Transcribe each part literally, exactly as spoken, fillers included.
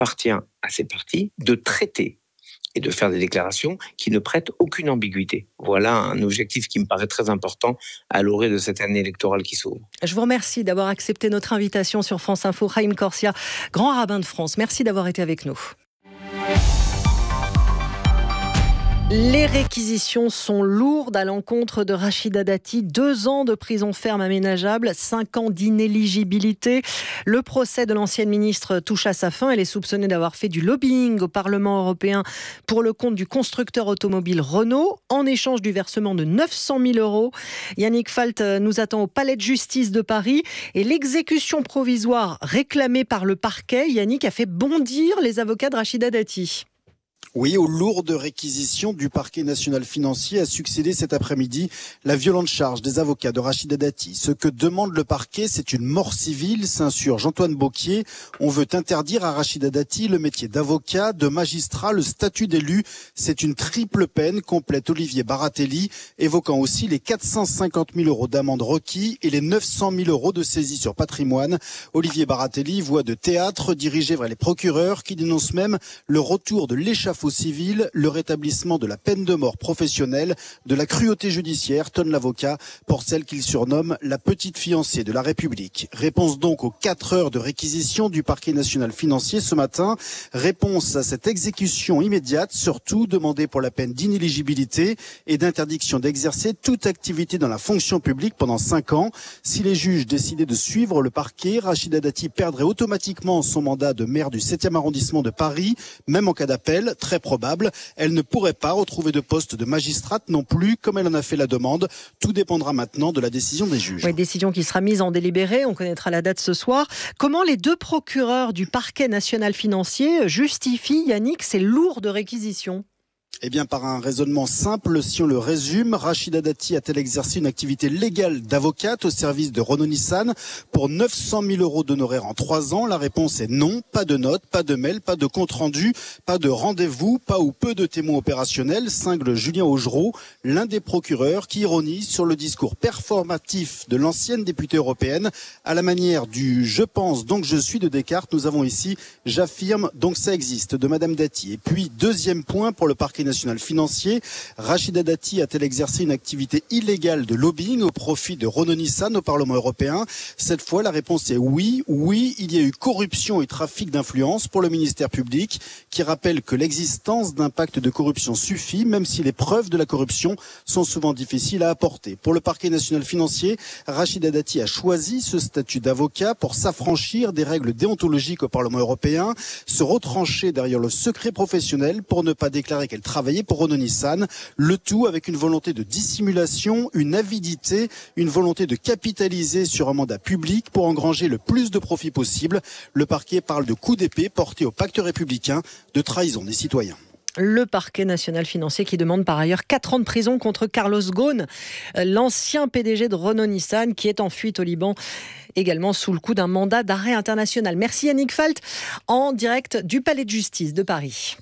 appartient à ces partis de traiter et de faire des déclarations qui ne prêtent aucune ambiguïté. Voilà un objectif qui me paraît très important à l'orée de cette année électorale qui s'ouvre. Je vous remercie d'avoir accepté notre invitation sur France Info. Haïm Corsia, grand rabbin de France, merci d'avoir été avec nous. Les réquisitions sont lourdes à l'encontre de Rachida Dati. Deux ans de prison ferme aménageable, cinq ans d'inéligibilité. Le procès de l'ancienne ministre touche à sa fin. Elle est soupçonnée d'avoir fait du lobbying au Parlement européen pour le compte du constructeur automobile Renault, en échange du versement de neuf cent mille euros. Yannick Falt nous attend au palais de justice de Paris. Et l'exécution provisoire réclamée par le parquet, Yannick, a fait bondir les avocats de Rachida Dati. Oui, aux lourdes réquisitions du parquet national financier a succédé cet après-midi la violente charge des avocats de Rachida Dati. Ce que demande le parquet, c'est une mort civile, s'insurge Antoine Beauquier. On veut interdire à Rachida Dati le métier d'avocat, de magistrat, le statut d'élu. C'est une triple peine, complète Olivier Baratelli, évoquant aussi les quatre cent cinquante mille euros d'amende requis et les neuf cent mille euros de saisie sur patrimoine. Olivier Baratelli, voix de théâtre dirigée vers les procureurs qui dénoncent même le retour de l'échafaud civil, le rétablissement de la peine de mort professionnelle, de la cruauté judiciaire, tonne l'avocat, pour celle qu'il surnomme la petite fiancée de la République. Réponse donc aux quatre heures de réquisition du parquet national financier ce matin. Réponse à cette exécution immédiate, surtout demandée pour la peine d'inéligibilité et d'interdiction d'exercer toute activité dans la fonction publique pendant cinq ans. Si les juges décidaient de suivre le parquet, Rachida Dati perdrait automatiquement son mandat de maire du septième arrondissement de Paris, même en cas d'appel, très probable. Elle ne pourrait pas retrouver de poste de magistrate non plus, comme elle en a fait la demande. Tout dépendra maintenant de la décision des juges. Oui, décision qui sera mise en délibéré. On connaîtra la date ce soir. Comment les deux procureurs du parquet national financier justifient, Yannick, ces lourdes réquisitions ? Eh bien, par un raisonnement simple, si on le résume, Rachida Dati a-t-elle exercé une activité légale d'avocate au service de Renault-Nissan pour neuf cent mille euros d'honoraires en trois ans? La réponse est non. Pas de notes, pas de mail, pas de compte-rendu, pas de rendez-vous, pas ou peu de témoins opérationnels, cingle Julien Augereau, l'un des procureurs qui ironise sur le discours performatif de l'ancienne députée européenne à la manière du « je pense donc je suis » de Descartes. Nous avons ici « j'affirme donc ça existe » de Madame Dati. Et puis, deuxième point pour le parquet national financier, Rachida Dati a-t-elle exercé une activité illégale de lobbying au profit de Renault-Nissan au Parlement européen? Cette fois, la réponse est oui. Oui, il y a eu corruption et trafic d'influence pour le ministère public, qui rappelle que l'existence d'un pacte de corruption suffit, même si les preuves de la corruption sont souvent difficiles à apporter. Pour le parquet national financier, Rachida Dati a choisi ce statut d'avocat pour s'affranchir des règles déontologiques au Parlement européen, se retrancher derrière le secret professionnel pour ne pas déclarer qu'elle travailler pour Renault-Nissan, le tout avec une volonté de dissimulation, une avidité, une volonté de capitaliser sur un mandat public pour engranger le plus de profit possible. Le parquet parle de coup d'épée porté au pacte républicain, de trahison des citoyens. Le parquet national financier qui demande par ailleurs quatre ans de prison contre Carlos Ghosn, l'ancien P D G de Renault-Nissan qui est en fuite au Liban, également sous le coup d'un mandat d'arrêt international. Merci Yannick Falt, en direct du palais de justice de Paris.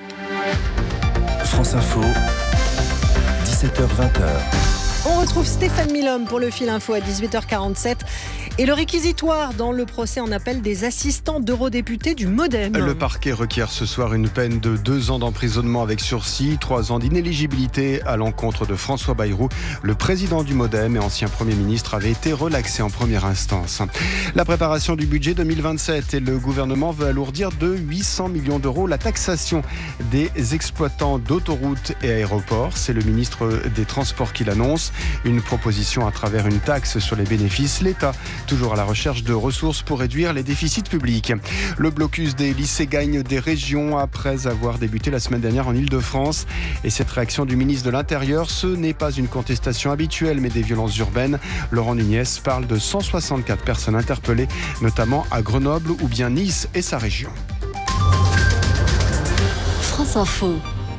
France Info, dix-sept heures vingt. On retrouve Stéphane Milhomme pour le fil info à dix-huit heures quarante-sept. Et le réquisitoire dans le procès en appel des assistants d'eurodéputés du Modem. Le parquet requiert ce soir une peine de deux ans d'emprisonnement avec sursis, trois ans d'inéligibilité à l'encontre de François Bayrou. Le président du Modem et ancien Premier ministre avait été relaxé en première instance. La préparation du budget deux mille vingt-sept et le gouvernement veut alourdir de huit cents millions d'euros la taxation des exploitants d'autoroutes et aéroports. C'est le ministre des Transports qui l'annonce. Une proposition à travers une taxe sur les bénéfices. L'État toujours à la recherche de ressources pour réduire les déficits publics. Le blocus des lycées gagne des régions après avoir débuté la semaine dernière en Île-de-France. Et cette réaction du ministre de l'Intérieur, ce n'est pas une contestation habituelle, mais des violences urbaines. Laurent Nunez parle de cent soixante-quatre personnes interpellées, notamment à Grenoble ou bien Nice et sa région. France Info.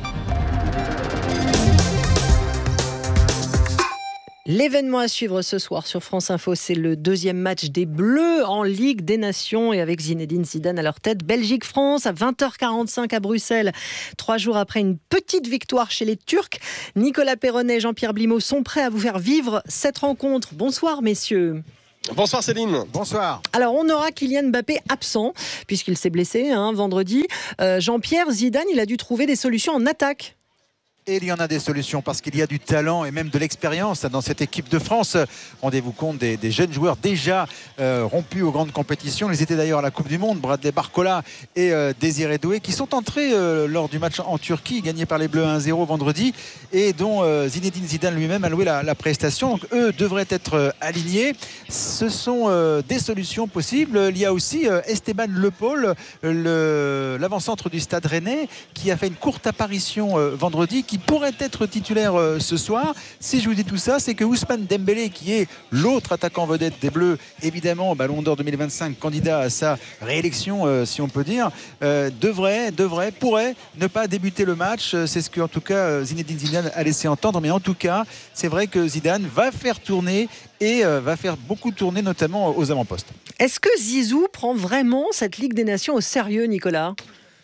L'événement à suivre ce soir sur France Info, c'est le deuxième match des Bleus en Ligue des Nations et avec Zinedine Zidane à leur tête. Belgique-France à vingt heures quarante-cinq à Bruxelles. Trois jours après une petite victoire chez les Turcs, Nicolas Perronnet et Jean-Pierre Blimaud sont prêts à vous faire vivre cette rencontre. Bonsoir messieurs. Bonsoir Céline. Bonsoir. Alors on aura Kylian Mbappé absent puisqu'il s'est blessé hein, vendredi. Euh, Jean-Pierre Zidane, il a dû trouver des solutions en attaque. Et il y en a des solutions parce qu'il y a du talent et même de l'expérience dans cette équipe de France. Rendez-vous compte des, des jeunes joueurs déjà euh, rompus aux grandes compétitions. Ils étaient d'ailleurs à la Coupe du Monde, Bradley Barcola et euh, Désiré Doué, qui sont entrés euh, lors du match en Turquie, gagné par les Bleus un zéro vendredi, et dont euh, Zinedine Zidane lui-même a loué la, la prestation. Donc eux devraient être euh, alignés. Ce sont euh, des solutions possibles. Il y a aussi euh, Esteban Le Paul, le, l'avant-centre du Stade Rennais, qui a fait une courte apparition euh, vendredi, qui pourrait être titulaire euh, ce soir. Si je vous dis tout ça, c'est que Ousmane Dembélé, qui est l'autre attaquant vedette des Bleus, évidemment Ballon d'Or deux mille vingt-cinq, candidat à sa réélection, euh, si on peut dire, euh, devrait, devrait, pourrait ne pas débuter le match. C'est ce que, en tout cas, euh, Zinedine Zidane a laissé entendre. Mais en tout cas, c'est vrai que Zidane va faire tourner et euh, va faire beaucoup tourner, notamment aux avant-postes. Est-ce que Zizou prend vraiment cette Ligue des Nations au sérieux, Nicolas ?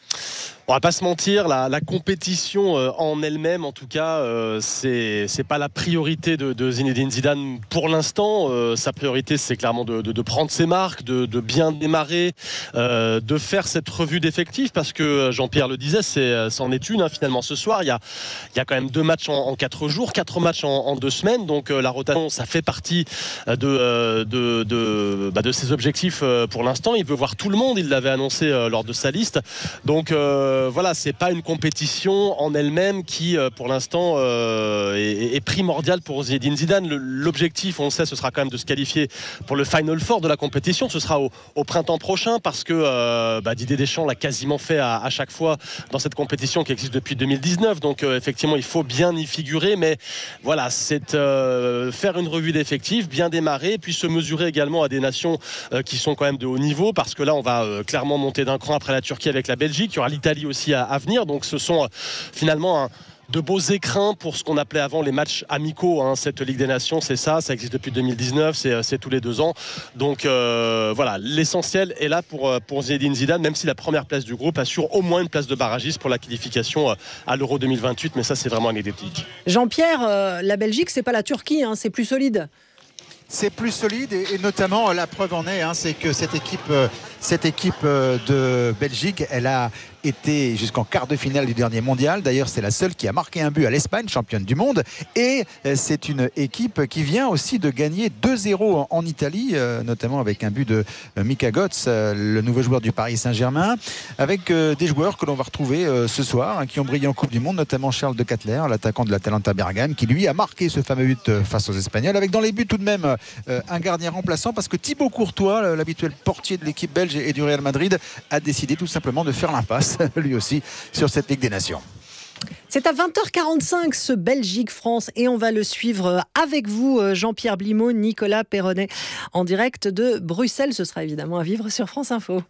On va pas se mentir, la, la compétition euh, en elle-même, en tout cas, euh, c'est c'est pas la priorité de, de Zinedine Zidane pour l'instant. Euh, sa priorité, c'est clairement de, de, de prendre ses marques, de, de bien démarrer, euh, de faire cette revue d'effectifs, parce que Jean-Pierre le disait, c'est, c'en est une hein, finalement ce soir. Il y a, il y a quand même deux matchs en, en quatre jours, quatre matchs en, en deux semaines, donc euh, la rotation, ça fait partie de, euh, de, de, bah, de ses objectifs euh, pour l'instant. Il veut voir tout le monde, il l'avait annoncé euh, lors de sa liste. Donc euh, Euh, voilà, c'est pas une compétition en elle-même qui, euh, pour l'instant, euh, est, est primordiale pour Zinedine Zidane. Le, l'objectif, on le sait, ce sera quand même de se qualifier pour le Final Four de la compétition. Ce sera au, au printemps prochain parce que euh, bah, Didier Deschamps l'a quasiment fait à, à chaque fois dans cette compétition qui existe depuis deux mille dix-neuf. Donc euh, effectivement, il faut bien y figurer. Mais voilà, c'est euh, faire une revue d'effectifs, bien démarrer, puis se mesurer également à des nations euh, qui sont quand même de haut niveau, parce que là, on va euh, clairement monter d'un cran après la Turquie avec la Belgique. Il y aura l'Italie aussi à, à venir, donc ce sont euh, finalement un, de beaux écrins pour ce qu'on appelait avant les matchs amicaux hein. Cette Ligue des Nations, c'est ça, ça existe depuis deux mille dix-neuf, c'est, c'est tous les deux ans, donc euh, voilà, l'essentiel est là pour, pour Zinedine Zidane, même si la première place du groupe assure au moins une place de barragiste pour la qualification à l'Euro deux mille vingt-huit, mais ça c'est vraiment anecdotique. Jean-Pierre, euh, la Belgique c'est pas la Turquie, hein, c'est plus solide. C'est plus solide et, et notamment la preuve en est, hein, c'est que cette équipe, euh, cette équipe euh, de Belgique, elle a été jusqu'en quart de finale du dernier mondial. D'ailleurs, c'est la seule qui a marqué un but à l'Espagne, championne du monde. Et euh, c'est une équipe qui vient aussi de gagner deux zéro en, en Italie, euh, notamment avec un but de euh, Mika Götze, euh, le nouveau joueur du Paris Saint-Germain, avec euh, des joueurs que l'on va retrouver euh, ce soir, hein, qui ont brillé en Coupe du Monde, notamment Charles de Ketelaere, l'attaquant de l'Atalanta Bergame, qui lui a marqué ce fameux but euh, face aux Espagnols, avec dans les buts tout de même euh, un gardien remplaçant, parce que Thibaut Courtois, l'habituel portier de l'équipe belge et du Real Madrid, a décidé tout simplement de faire l'impasse lui aussi sur cette Ligue des Nations. C'est à vingt heures quarante-cinq ce Belgique-France et on va le suivre avec vous, Jean-Pierre Blimaud, Nicolas Perronnet, en direct de Bruxelles. Ce sera évidemment à vivre sur France Info.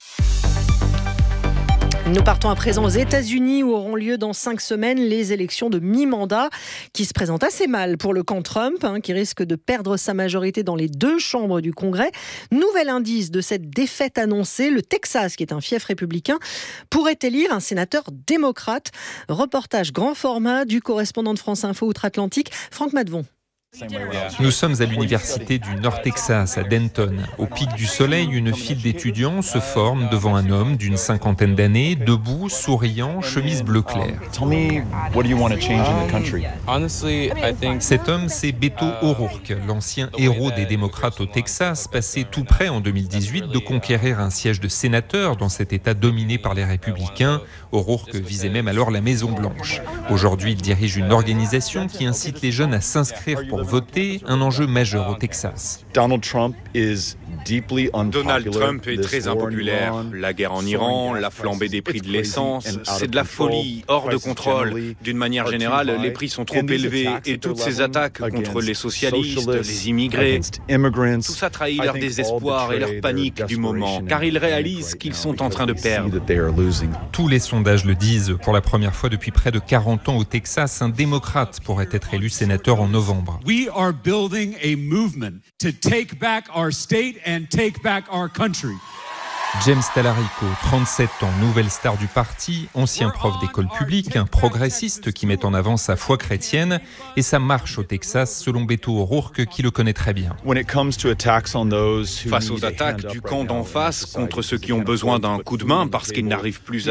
Nous partons à présent aux États-Unis où auront lieu dans cinq semaines les élections de mi-mandat qui se présentent assez mal pour le camp Trump, hein, qui risque de perdre sa majorité dans les deux chambres du Congrès. Nouvel indice de cette défaite annoncée, le Texas, qui est un fief républicain, pourrait élire un sénateur démocrate. Reportage grand format du correspondant de France Info Outre-Atlantique, Franck Madvon. Nous sommes à l'université du Nord-Texas, à Denton. Au pic du soleil, une file d'étudiants se forme devant un homme d'une cinquantaine d'années, debout, souriant, chemise bleu clair. Cet homme, c'est Beto O'Rourke, l'ancien héros des démocrates au Texas, passé tout près en deux mille dix-huit de conquérir un siège de sénateur dans cet État dominé par les républicains. O'Rourke visait même alors la Maison-Blanche. Aujourd'hui, il dirige une organisation qui incite les jeunes à s'inscrire pour voter, un enjeu majeur au Texas. Donald Trump is Donald Trump est très impopulaire. La guerre en Iran, la flambée des prix de l'essence, c'est de la folie, hors de contrôle. D'une manière générale, les prix sont trop élevés et toutes ces attaques contre les socialistes, les immigrés, tout ça trahit leur désespoir et leur panique du moment, car ils réalisent qu'ils sont en train de perdre. Tous les sondages le disent. Pour la première fois depuis près de quarante ans au Texas, un démocrate pourrait être élu sénateur en novembre. We are building a movement to take back our state and take back our country. James Talarico, trente-sept ans, nouvelle star du parti, ancien prof d'école publique, un progressiste qui met en avant sa foi chrétienne et sa marche au Texas, selon Beto O'Rourke qui le connaît très bien. Face aux attaques du camp d'en face contre ceux qui ont besoin d'un coup de main parce qu'ils n'arrivent plus